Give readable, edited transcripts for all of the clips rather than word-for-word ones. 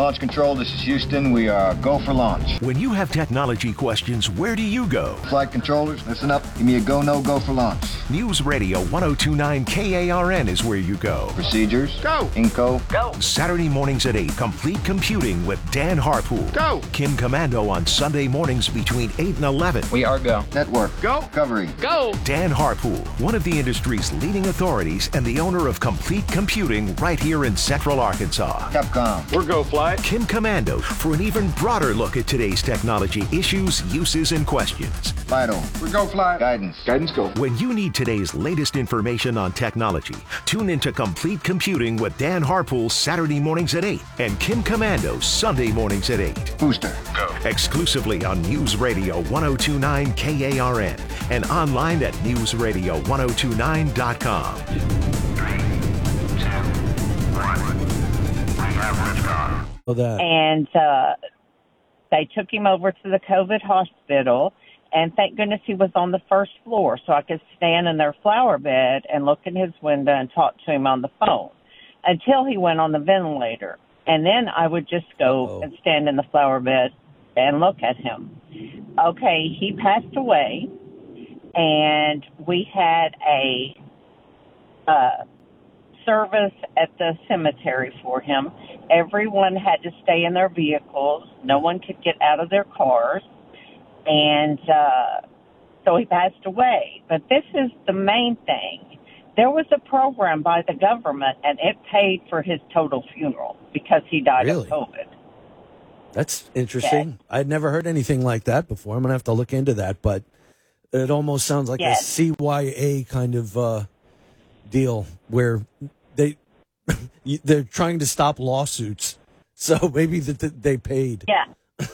Launch Control, this is Houston. We are go for launch. When you have technology questions, where do you go? Flight controllers, listen up. Give me a go, no go for launch. News Radio 1029 KARN is where you go. Procedures. Go. Inco. Go. Saturday mornings at 8, Complete Computing with Dan Harpool. Go. Kim Commando on Sunday mornings between 8 and 11. We are go. Network. Go. Recovery. Go. Dan Harpool, one of the industry's leading authorities and the owner of Complete Computing right here in Central Arkansas. Capcom. We're go fly. Kim Commando for an even broader look at today's technology issues, uses, and questions. Vital. We're go fly. Guidance. Guidance go. When you need today's latest information on technology, tune into Complete Computing with Dan Harpool Saturday mornings at 8 and Kim Commando Sunday mornings at 8. Booster. Go. Exclusively on News Radio 1029 KARN and online at newsradio1029.com. 3, 2, 1. We have liftoff. And they took him over to the COVID hospital, and thank goodness he was on the first floor so I could stand in their flower bed and look in his window and talk to him on the phone until he went on the ventilator. And then I would just go and stand in the flower bed and look at him. Okay, he passed away, and we had a service at the cemetery for him. Everyone had to stay in their vehicles. No one could get out of their cars. And so he passed away. But this is the main thing. There was a program by the government, and it paid for his total funeral because he died of COVID. That's interesting. Yes. I'd never heard anything like that before. I'm going to have to look into that. But it almost sounds like a CYA kind of deal where they're trying to stop lawsuits. So maybe they paid. Yeah.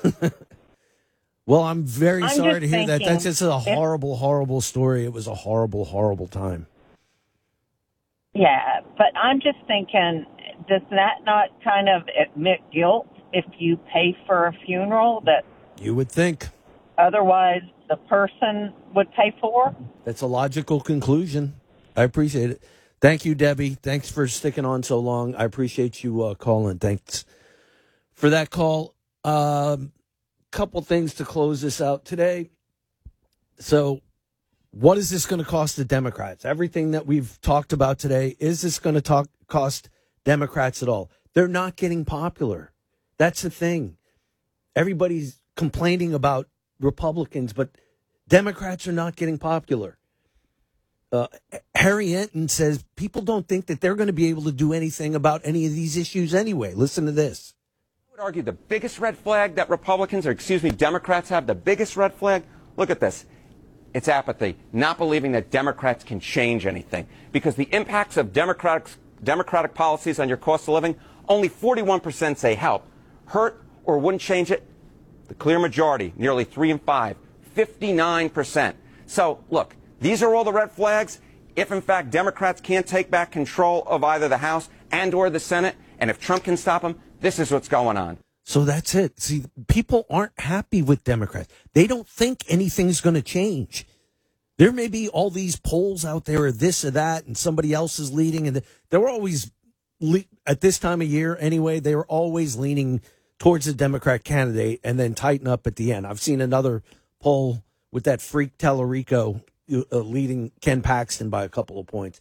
Well, I'm very sorry to hear that. thinking, That's just a horrible, horrible story. It was a horrible, horrible time. Yeah, but I'm just thinking, does that not kind of admit guilt if you pay for a funeral that You would think. otherwise the person would pay for? That's a logical conclusion. I appreciate it. Thank you, Debbie. Thanks for sticking on so long. I appreciate you calling. Thanks for that call. Couple things to close this out today. So, what is this going to cost the Democrats? Everything that we've talked about today, is this going to cost Democrats at all? They're not getting popular. That's the thing. Everybody's complaining about Republicans, but Democrats are not getting popular. Harry Enton says people don't think that they're going to be able to do anything about any of these issues anyway. Listen to this. I would argue the biggest red flag that Democrats have, the biggest red flag, look at this. It's apathy, not believing that Democrats can change anything. Because the impacts of Democratic policies on your cost of living, only 41% say help, hurt, or wouldn't change it. The clear majority, nearly 3 in 5, 59%. So, look, these are all the red flags. If, in fact, Democrats can't take back control of either the House and or the Senate, and if Trump can stop them, this is what's going on. So that's it. See, people aren't happy with Democrats. They don't think anything's going to change. There may be all these polls out there or this or that, and somebody else is leading. And they were always, at this time of year anyway, they were always leaning towards the Democrat candidate and then tighten up at the end. I've seen another poll with that freak Tallarico leading Ken Paxton by a couple of points.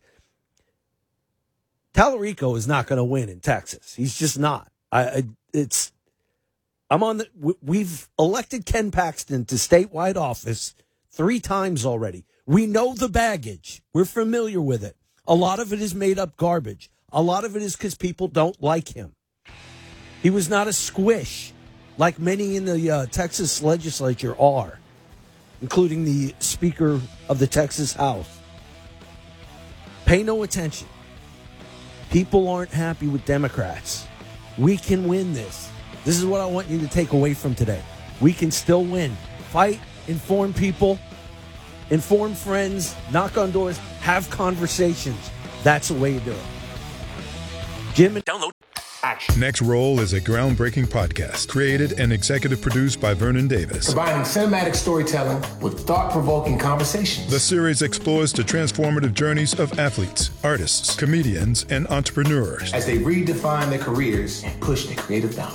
Tallarico is not going to win in Texas. He's just not. We've elected Ken Paxton to statewide office 3 times already. We know the baggage. We're familiar with it. A lot of it is made up garbage. A lot of it is because people don't like him. He was not a squish like many in the Texas legislature are, including the Speaker of the Texas House. Pay no attention. People aren't happy with Democrats. We can win this. This is what I want you to take away from today. We can still win. Fight, inform people, inform friends, knock on doors, have conversations. That's the way you do it. Jim and download. Action. Next Roll is a groundbreaking podcast created and executive produced by Vernon Davis. Combining cinematic storytelling with thought-provoking conversations. The series explores the transformative journeys of athletes, artists, comedians, and entrepreneurs as they redefine their careers and push their creative boundaries.